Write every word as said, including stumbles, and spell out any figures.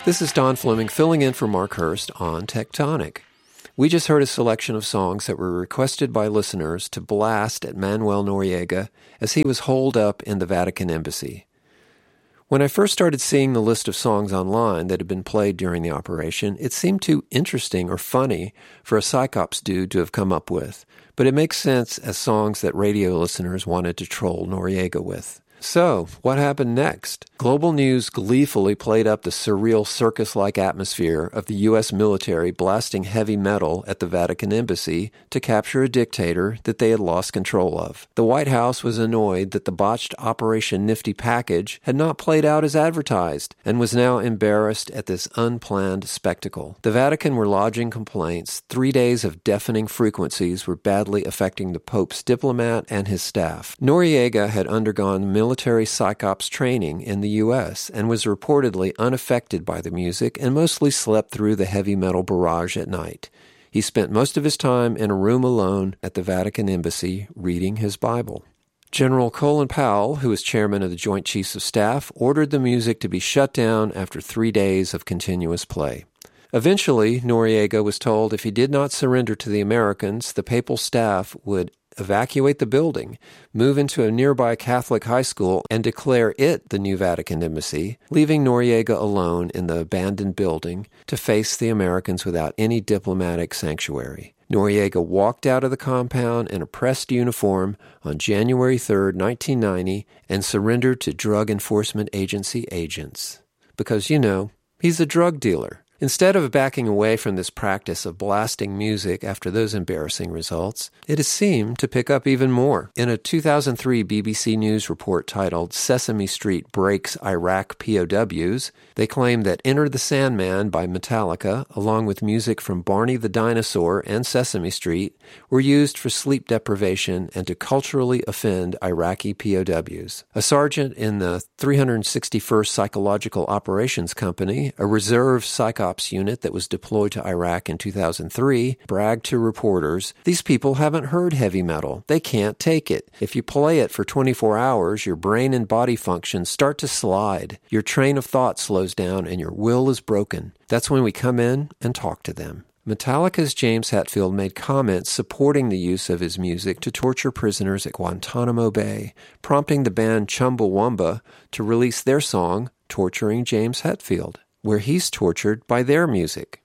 This is Don Fleming filling in for Mark Hurst on Tectonic. We just heard a selection of songs that were requested by listeners to blast at Manuel Noriega as he was holed up in the Vatican Embassy. When I first started seeing the list of songs online that had been played during the operation, it seemed too interesting or funny for a Psychops dude to have come up with, but it makes sense as songs that radio listeners wanted to troll Noriega with. So, what happened next? Global News gleefully played up the surreal circus-like atmosphere of the U S military blasting heavy metal at the Vatican Embassy to capture a dictator that they had lost control of. The White House was annoyed that the botched Operation Nifty package had not played out as advertised and was now embarrassed at this unplanned spectacle. The Vatican were lodging complaints. Three days of deafening frequencies were badly affecting the Pope's diplomat and his staff. Noriega had undergone military military psychops training in the U S and was reportedly unaffected by the music and mostly slept through the heavy metal barrage at night. He spent most of his time in a room alone at the Vatican Embassy reading his Bible. General Colin Powell, who was chairman of the Joint Chiefs of Staff, ordered the music to be shut down after three days of continuous play. Eventually, Noriega was told if he did not surrender to the Americans, the papal staff would evacuate the building, move into a nearby Catholic high school, and declare it the new Vatican Embassy, leaving Noriega alone in the abandoned building to face the Americans without any diplomatic sanctuary. Noriega walked out of the compound in a pressed uniform on January third, nineteen ninety, and surrendered to Drug Enforcement Agency agents. Because, you know, he's a drug dealer. Instead of backing away from this practice of blasting music after those embarrassing results, it has seemed to pick up even more. In a two thousand three B B C News report titled Sesame Street Breaks Iraq P O Ws, they claim that Enter the Sandman by Metallica, along with music from Barney the Dinosaur and Sesame Street, were used for sleep deprivation and to culturally offend Iraqi P O Ws. A sergeant in the three hundred sixty-first Psychological Operations Company, a reserve psychop unit that was deployed to Iraq in two thousand three, bragged to reporters, "These people haven't heard heavy metal. They can't take it. If you play it for twenty-four hours, your brain and body functions start to slide. Your train of thought slows down and your will is broken. That's when we come in and talk to them." Metallica's James Hetfield made comments supporting the use of his music to torture prisoners at Guantanamo Bay, prompting the band Chumbawamba to release their song, Torturing James Hetfield, where he's tortured by their music.